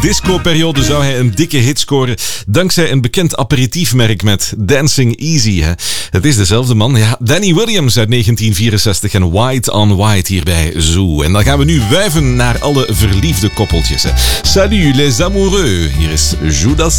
disco-periode zou hij een dikke hit scoren dankzij een bekend aperitiefmerk met Dancing Easy. Hè. Het is dezelfde man, ja, Danny Williams uit 1964 en White on White hier bij Zoo. En dan gaan we nu wuiven naar alle verliefde koppeltjes. Hè. Salut les amoureux, hier is Judas